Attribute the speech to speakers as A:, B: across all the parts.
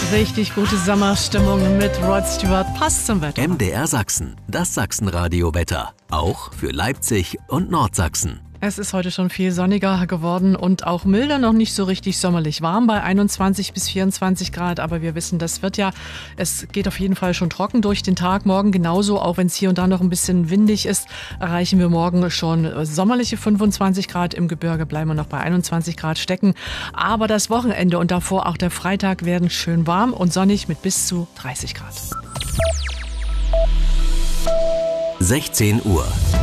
A: Richtig gute Sommerstimmung mit Rod Stewart. Passt zum Wetter.
B: MDR Sachsen, das Sachsenradio-Wetter. Auch für Leipzig und Nordsachsen.
A: Es ist heute schon viel sonniger geworden und auch milder, noch nicht so richtig sommerlich warm bei 21 bis 24 Grad. Aber wir wissen, es geht auf jeden Fall schon trocken durch den Tag. Morgen genauso, auch wenn es hier und da noch ein bisschen windig ist, erreichen wir morgen schon sommerliche 25 Grad. Im Gebirge bleiben wir noch bei 21 Grad stecken. Aber das Wochenende und davor auch der Freitag werden schön warm und sonnig mit bis zu 30 Grad.
B: 16 Uhr.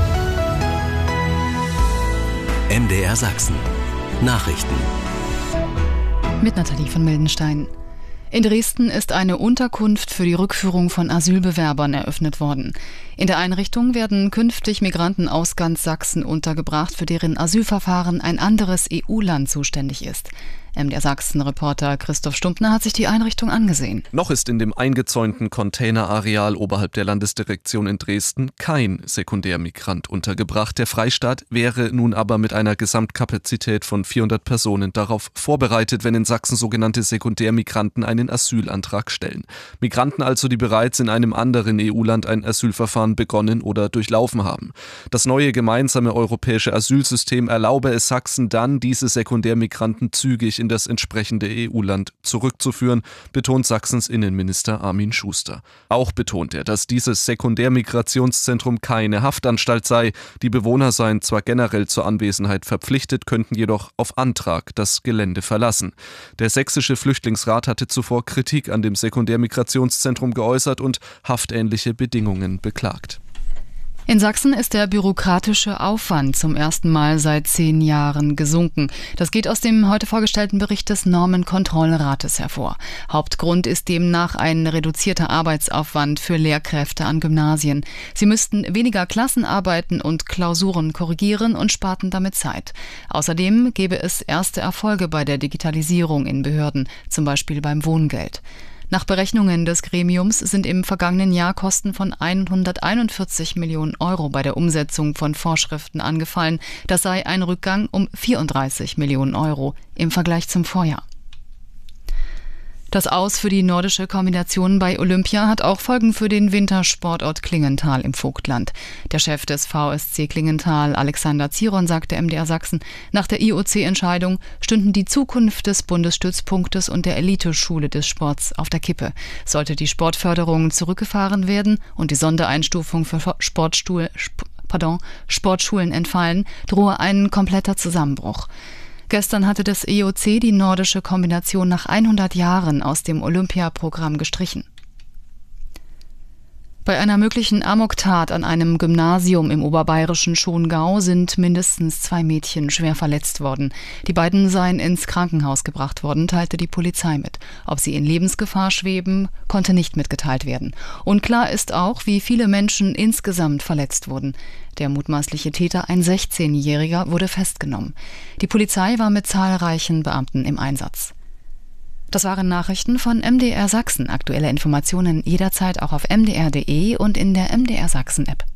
B: MDR Sachsen. Nachrichten.
C: Mit Nathalie von Mildenstein. In Dresden ist eine Unterkunft für die Rückführung von Asylbewerbern eröffnet worden. In der Einrichtung werden künftig Migranten aus ganz Sachsen untergebracht, für deren Asylverfahren ein anderes EU-Land zuständig ist. MDR Sachsen-Reporter Christoph Stumpfner hat sich die Einrichtung angesehen.
D: Noch ist in dem eingezäunten Containerareal oberhalb der Landesdirektion in Dresden kein Sekundärmigrant untergebracht. Der Freistaat wäre nun aber mit einer Gesamtkapazität von 400 Personen darauf vorbereitet, wenn in Sachsen sogenannte Sekundärmigranten einen Asylantrag stellen. Migranten also, die bereits in einem anderen EU-Land ein Asylverfahren begonnen oder durchlaufen haben. Das neue gemeinsame europäische Asylsystem erlaube es Sachsen dann, diese Sekundärmigranten zügig in das entsprechende EU-Land zurückzuführen, betont Sachsens Innenminister Armin Schuster. Auch betont er, dass dieses Sekundärmigrationszentrum keine Haftanstalt sei. Die Bewohner seien zwar generell zur Anwesenheit verpflichtet, könnten jedoch auf Antrag das Gelände verlassen. Der sächsische Flüchtlingsrat hatte zuvor Kritik an dem Sekundärmigrationszentrum geäußert und haftähnliche Bedingungen beklagt.
C: In Sachsen ist der bürokratische Aufwand zum ersten Mal seit 10 Jahren gesunken. Das geht aus dem heute vorgestellten Bericht des Normenkontrollrates hervor. Hauptgrund ist demnach ein reduzierter Arbeitsaufwand für Lehrkräfte an Gymnasien. Sie müssten weniger Klassenarbeiten und Klausuren korrigieren und sparten damit Zeit. Außerdem gäbe es erste Erfolge bei der Digitalisierung in Behörden, zum Beispiel beim Wohngeld. Nach Berechnungen des Gremiums sind im vergangenen Jahr Kosten von 141 Millionen Euro bei der Umsetzung von Vorschriften angefallen. Das sei ein Rückgang um 34 Millionen Euro im Vergleich zum Vorjahr. Das Aus für die nordische Kombination bei Olympia hat auch Folgen für den Wintersportort Klingenthal im Vogtland. Der Chef des VSC Klingenthal, Alexander Ziron, sagte MDR Sachsen, nach der IOC-Entscheidung stünden die Zukunft des Bundesstützpunktes und der Eliteschule des Sports auf der Kippe. Sollte die Sportförderung zurückgefahren werden und die Sondereinstufung für Sportschulen entfallen, drohe ein kompletter Zusammenbruch. Gestern hatte das IOC die nordische Kombination nach 100 Jahren aus dem Olympiaprogramm gestrichen. Bei einer möglichen Amoktat an einem Gymnasium im oberbayerischen Schongau sind mindestens 2 Mädchen schwer verletzt worden. Die beiden seien ins Krankenhaus gebracht worden, teilte die Polizei mit. Ob sie in Lebensgefahr schweben, konnte nicht mitgeteilt werden. Unklar ist auch, wie viele Menschen insgesamt verletzt wurden. Der mutmaßliche Täter, ein 16-Jähriger, wurde festgenommen. Die Polizei war mit zahlreichen Beamten im Einsatz. Das waren Nachrichten von MDR Sachsen. Aktuelle Informationen jederzeit auch auf mdr.de und in der MDR Sachsen App.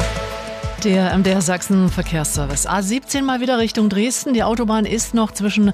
A: Der MDR Sachsen Verkehrsservice. A17 mal wieder Richtung Dresden. Die Autobahn ist noch zwischen